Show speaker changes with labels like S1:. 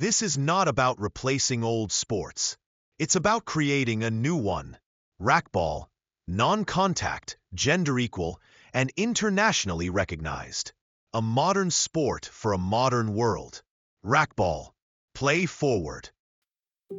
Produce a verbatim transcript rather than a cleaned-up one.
S1: This is not about replacing old sports. It's about creating a new one. Racquetball, non-contact, gender-equal, and internationally recognized. A modern sport for a modern world. Racquetball. Play forward.